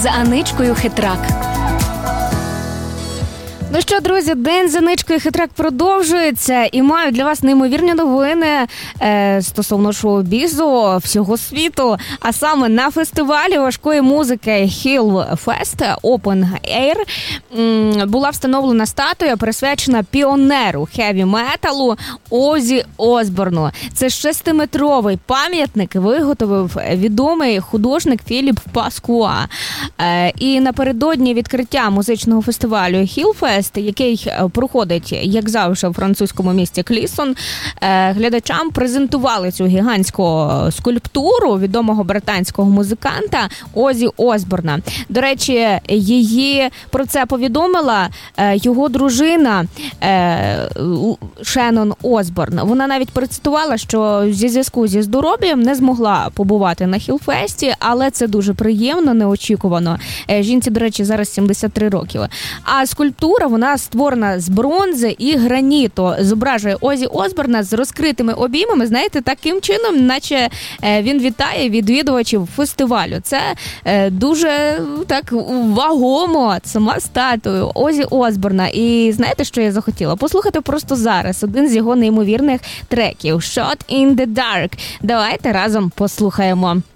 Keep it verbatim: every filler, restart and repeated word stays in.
з Аничкою Хитрак. Ну що, друзі, день з Аничкою Хитрак продовжується, і маю для вас неймовірні новини е, стосовно шоу-бізу всього світу, а саме на фестивалі важкої музики Hillfest Open Air м, була встановлена статуя, присвячена піонеру хеві-металу Озі Осборну. Це шестиметровий пам'ятник виготовив відомий художник Філіп Паскуа. Е, і напередодні відкриття музичного фестивалю Hillfest, який проходить, як завжди, у французькому місті Клісон, глядачам презентували цю гігантську скульптуру відомого британського музиканта Озі Осборна. До речі, її про це повідомила його дружина Шеннон Осборн. Вона навіть процитувала, що зі зв'язку зі здоров'ям не змогла побувати на Хілфесті, але це дуже приємно, неочікувано. Жінці, до речі, зараз сімдесят три роки. А скульптура, вона створена з бронзи і граніту. Зображує Озі Осборна з розкритими обіймами, знаєте, таким чином, наче він вітає відвідувачів фестивалю. Це дуже так вагомо, сама статуя Озі Осборна. І знаєте, що я захотіла? Послухати просто зараз один з його неймовірних треків «Shot in the Dark». Давайте разом послухаємо.